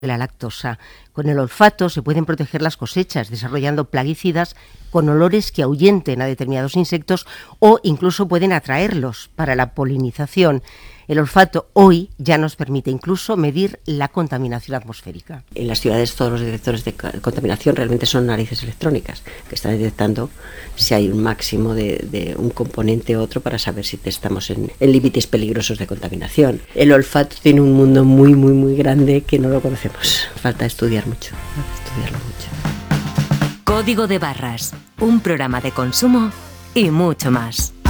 de la lactosa. Con el olfato se pueden proteger las cosechas, desarrollando plaguicidas con olores que ahuyenten a determinados insectos o incluso pueden atraerlos para la polinización. El olfato hoy ya nos permite incluso medir la contaminación atmosférica. En las ciudades todos los detectores de contaminación realmente son narices electrónicas, que están detectando si hay un máximo de un componente u otro para saber si estamos en límites peligrosos de contaminación. El olfato tiene un mundo muy, muy, muy grande que no lo conocemos. Falta estudiarlo mucho. Código de Barras, un programa de consumo y mucho más.